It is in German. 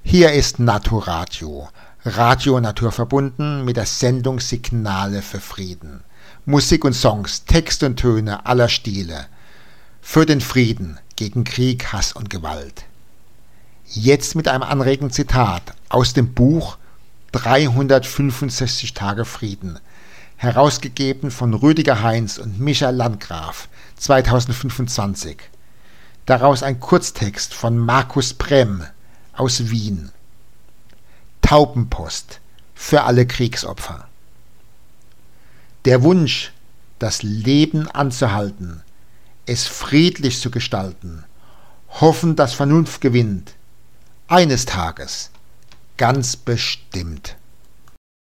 Hier ist Naturadio, Radio naturverbunden mit der Sendung Signale für Frieden. Musik und Songs, Text und Töne aller Stile. Für den Frieden, gegen Krieg, Hass und Gewalt. Jetzt mit einem anregenden Zitat aus dem Buch 365 Tage Frieden, herausgegeben von Rüdiger Heinz und Michael Landgraf, 2025. Daraus ein Kurztext von Markus Brem aus Wien. Taubenpost für alle Kriegsopfer. Der Wunsch, das Leben anzuhalten, es friedlich zu gestalten, hoffen, dass Vernunft gewinnt, eines Tages, ganz bestimmt.